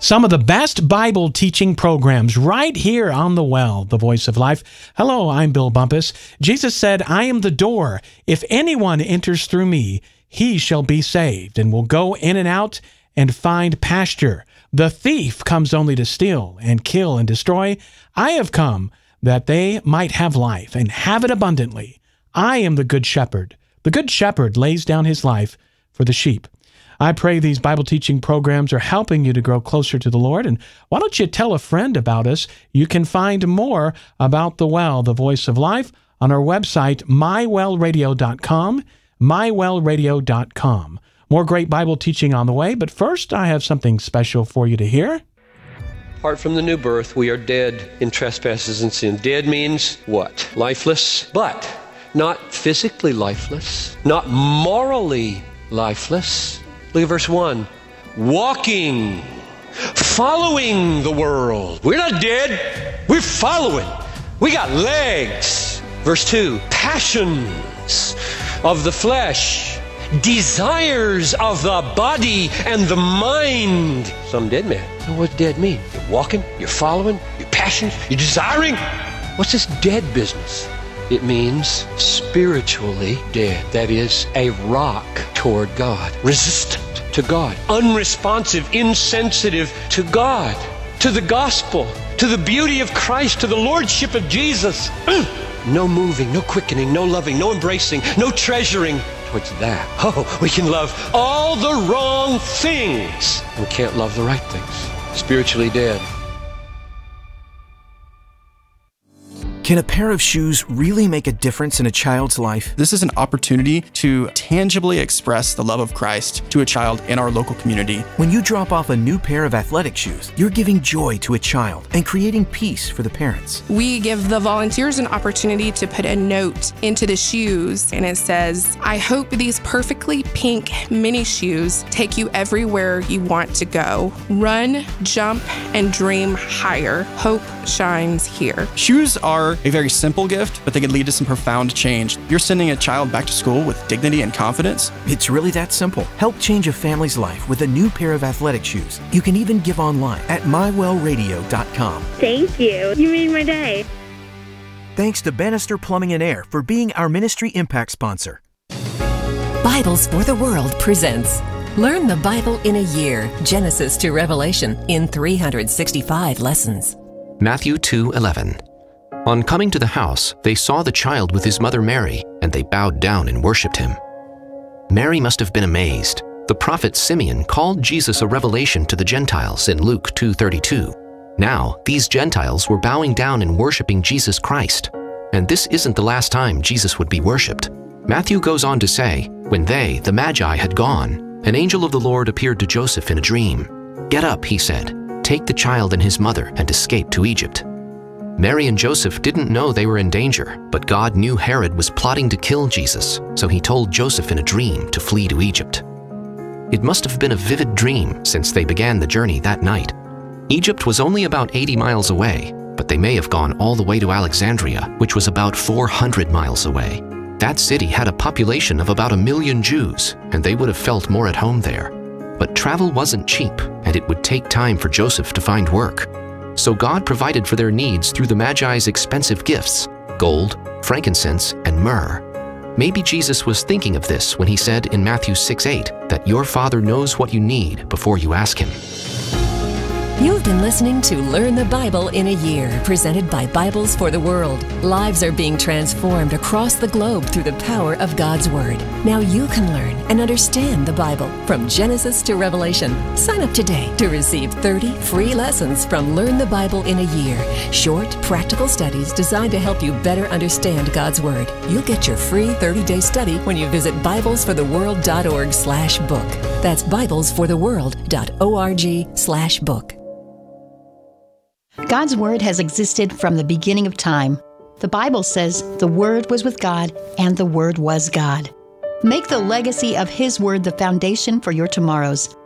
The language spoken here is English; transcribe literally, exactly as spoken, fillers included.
Some of the best Bible teaching programs right here on The Well, the Voice of Life. Hello, I'm Bill Bumpus. Jesus said, I am the door. If anyone enters through me, he shall be saved and will go in and out and find pasture. The thief comes only to steal and kill and destroy. I have come that they might have life and have it abundantly. I am the good shepherd. The good shepherd lays down his life for the sheep. I pray these Bible teaching programs are helping you to grow closer to the Lord. And why don't you tell a friend about us? You can find more about The Well, the Voice of Life, on our website, my well radio dot com, my well radio dot com. More great Bible teaching on the way, but first I have something special for you to hear. Apart from the new birth, we are dead in trespasses and sin. Dead means what? Lifeless, but not physically lifeless, not morally lifeless. Look at verse one. Walking, following the world. We're not dead. We're following. We got legs. Verse two. Passions of the flesh, desires of the body and the mind. Some dead man. So what's dead mean? You're walking, you're following, you're passionate, you're desiring. What's this dead business? It means spiritually dead. That is, a rock toward God, resistant to God, unresponsive, insensitive to God, to the gospel, to the beauty of Christ, to the lordship of Jesus. No moving, no quickening, no loving, no embracing, no treasuring towards that. Oh, we can love all the wrong things. We can't love the right things. Spiritually dead. Can a pair of shoes really make a difference in a child's life? This is an opportunity to tangibly express the love of Christ to a child in our local community. When you drop off a new pair of athletic shoes, you're giving joy to a child and creating peace for the parents. We give the volunteers an opportunity to put a note into the shoes, and it says, I hope these perfectly pink mini shoes take you everywhere you want to go. Run, jump, and dream higher. Hope shines here. Shoes are a very simple gift, but they can lead to some profound change. You're sending a child back to school with dignity and confidence. It's really that simple. Help change a family's life with a new pair of athletic shoes. You can even give online at my well radio dot com. Thank you. You made my day. Thanks to Bannister Plumbing and Air for being our Ministry Impact sponsor. Bibles for the World presents Learn the Bible in a Year, Genesis to Revelation, in three hundred sixty-five lessons. Matthew two eleven. On coming to the house, they saw the child with his mother Mary, and they bowed down and worshipped him. Mary must have been amazed. The prophet Simeon called Jesus a revelation to the Gentiles in Luke two thirty-two. Now, these Gentiles were bowing down and worshiping Jesus Christ. And this isn't the last time Jesus would be worshipped. Matthew goes on to say, when they, the Magi, had gone, an angel of the Lord appeared to Joseph in a dream. Get up, he said, take the child and his mother and escape to Egypt. Mary and Joseph didn't know they were in danger, but God knew Herod was plotting to kill Jesus, so he told Joseph in a dream to flee to Egypt. It must have been a vivid dream since they began the journey that night. Egypt was only about eighty miles away, but they may have gone all the way to Alexandria, which was about four hundred miles away. That city had a population of about a million Jews, and they would have felt more at home there. But travel wasn't cheap, and it would take time for Joseph to find work. So God provided for their needs through the Magi's expensive gifts, gold, frankincense, and myrrh. Maybe Jesus was thinking of this when he said in Matthew six eight that your Father knows what you need before you ask him. You've been listening to Learn the Bible in a Year, presented by Bibles for the World. Lives are being transformed across the globe through the power of God's Word. Now you can learn and understand the Bible from Genesis to Revelation. Sign up today to receive thirty free lessons from Learn the Bible in a Year. Short, practical studies designed to help you better understand God's Word. You'll get your free thirty-day study when you visit bibles for the world dot org slash book. That's bibles for the world dot org slash book. God's Word has existed from the beginning of time. The Bible says the Word was with God, and the Word was God. Make the legacy of His Word the foundation for your tomorrows.